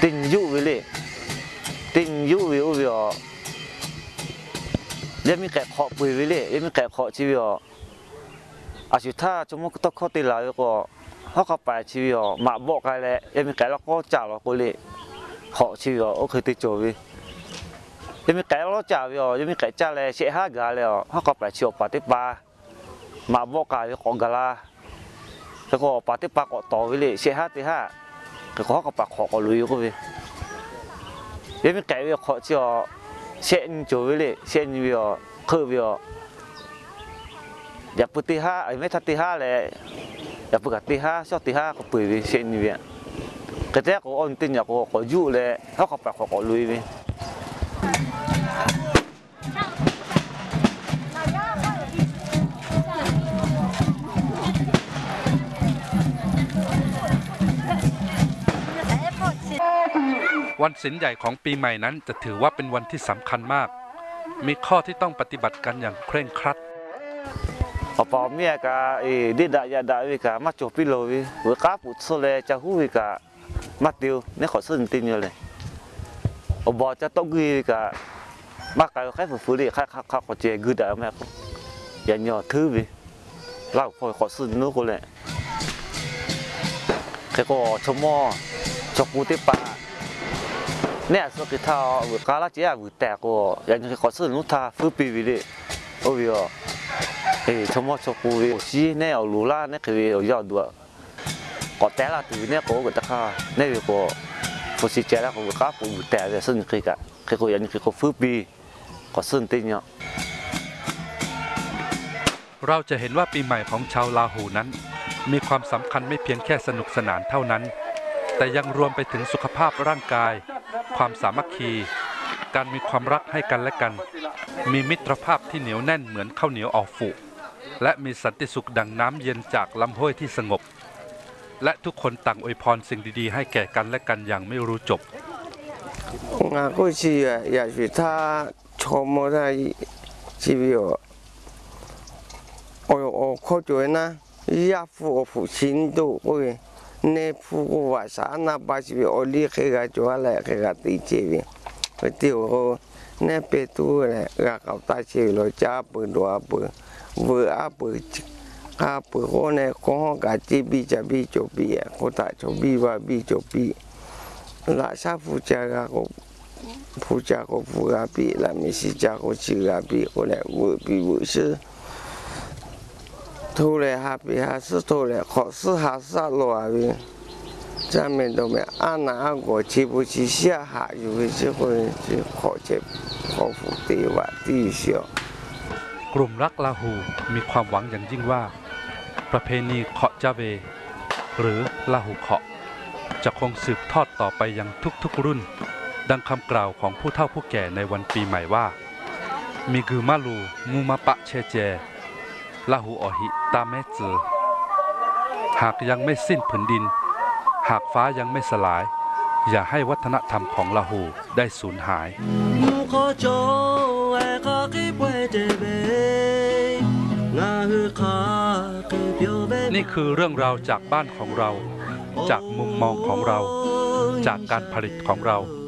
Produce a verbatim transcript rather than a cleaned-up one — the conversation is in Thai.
ติงยุวิเลยติงยุวิววิอเดี๋ยวมีแกะขอปุยวิเลยเดี๋ยวมีแกะขอชีวิออาชีพถ้าจมูกต้องเข้าตีลายก็เขาเข้าไปชีวิอมาบอกกันเลยเดี๋ยวมีแกะแล้วก็จ่าเราก็เลยขอชีวิอโอเคติดจวิเดี๋ยวมีแกะแล้วจ่าวิอเดี๋ยวมีแกะจ่าเลยเสียห้ากาเลยเขาเข้าไปชีวิอปฏิบัติมาบอกกันของกาลาแล้วก็ปฏิบัติก็ต่อวิเลยเสียห้าตีห้าก็เขาเข้าไปขอก็ลุยก็วิเดี๋ยวมีแกะวิขอชีวิอเช่นจูวิเลยเช่นวิอคือวิออย่าปุติห้าไอ้ไม่ทัดตีห้าเลยอย่าปุกตีห้าชอบตีห้าก็ปุยวิเช่นวิก็แต่ก็อันตินอยากก็ก็ยุ่เลยเขาเข้าไปขอก็ลุยวิวันศีลใหญ่ของปีใหม่นั้นจะถือว่าเป็นวันที่สำคัญมากมีข้อที่ต้องปฏิบัติกันอย่างเคร่งครัดพอพอเมียก็เอดิดายาดาวิกามาจบพิโลวิเวก้าปุตโซเลจะหูวิกามาติวเนี่ยขอสื่อตินอยู่เลยอบอจะต้องกีวิกามากการแค่ฝืนฝืนดิแค่ข้าข้าขอเจกือดาแม่อย่าหย่อทื่อวิเล่าพอขอสื่อนู้นคนเลยแค่ก็ชมมอจบปูติปาเนี่ยสกิทาเวก้าละเจ้าวิแต่ก็อย่างนี้ขอสื่อนู้นท่าฟื้นปีวิดิโอ้ยเอ้ชมว่าชมพูวิชีเนี่ยเอาลูล่าเนี่ยคือเอายอดด้วยก็แต่ละตัวเนี่ยก็ก็ตะข้าเนี่ยก็ผู้ชี้แจงแล้วก็ก็ปูแต่เนี่ยซึ่งคือก็คือก็อย่างนี้คือก็ฟื้นปีก็ซึ่งติเนี่ยเราจะเห็นว่าปีใหม่ของชาวลาหูนั้นมีความสำคัญไม่เพียงแค่สนุกสนานเท่านั้นแต่ยังรวมไปถึงสุขภาพร่างกายความสามัคคีการมีความรักให้กันและกันมีมิตรภาพที่เหนียวแน่นเหมือนข้าวเหนียวออกฝูและมีสันติสุขดังน้ำเย็นจากลำห้วยที่สงบและทุกคนต่างอวยพรสิ่งดีๆให้แก่กันและกันอย่างไม่รู้จบงานก็ชีอ่ะอยากให้ท่าชมมาได้ชีวิตโอ้โอ้เข้าใจนะอยากฟูฟูชินดูโอ้ยในฟูว่าสารนับชีวิตโอลีเคยกับจัวอะไรเคยกับตีชีวิตไปเที่ยวเนี่ยไปตัวเลยก็เขาตาชีวิตเราจ้าปืนดัวปืนเวออาปืนอาปืนคนเนี่ยคนกับจีบีจะบีจบบีคนตาจบบีว่าบีจบบีราชาผู้จาก็ผู้จาก็ผู้กับบีแล้วมีสิจาก็ชื่อกับบีคนเนี่ยเวอบีเวอชื่อทุเรศหาบีหาสุทุเรศขอสุหาสัตว์ลัวบีจำเป็นต้องมีอันนั้นอันก็ชีบุชีเสียหายอยู่ที่คนที่ขอเจ็บขอฟุติว่าที่เสียกลุ่มรักลาหูมีความหวังอย่างยิ่งว่าประเพณีเคาะจาเวหรือลาหูเคาะจะคงสืบทอดต่อไปยังทุกๆรุ่นดังคำกล่าวของผู้เฒ่าผู้แก่ในวันปีใหม่ว่ามีกือมาลูมูมาปะเชเจลาหูอหิตาเมเจอหากยังไม่สิ้นผืนดินหากฟ้ายังไม่สลายอย่าให้วัฒนธรรมของลาหูได้สูญหายนี่คือเรื่องราวจากบ้านของเราจากมุมมองของเราจากการผลิตของเรา